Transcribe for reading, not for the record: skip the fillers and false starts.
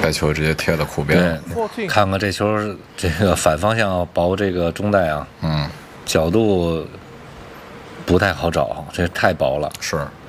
开球直接贴到裤边。 对，看看这球这个反方向薄这个中带啊，角度不太好找，这太薄了。 是。